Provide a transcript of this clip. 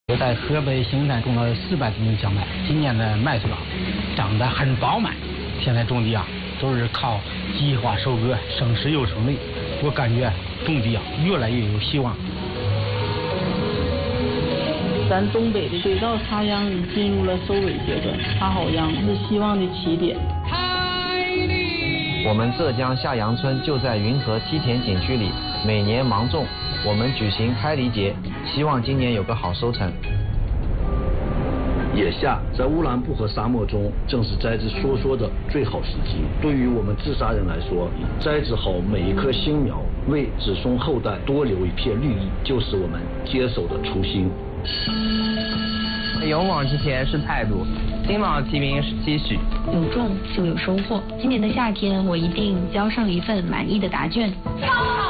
我在河北邢山种了400多亩小麦，今年的麦穗长得很饱满。现在种地都是靠计划收割，省时又省力。我感觉种地越来越有希望。 咱东北的水稻插秧已进入了收尾阶段，插好秧是希望的起点。 我们浙江下杨村就在云河梯田景区里，每年芒种，我们举行开犁节，希望今年有个好收成。 眼下在乌兰布和沙漠中，正是栽植梭梭的最好时机。对于我们自沙人来说，栽植好每一棵新苗，为子孙后代多留一片绿意，就是我们接手的初心。 勇往直前是态度，金榜题名是期许。 有种就有收获。今年的夏天，我一定交上一份满意的答卷。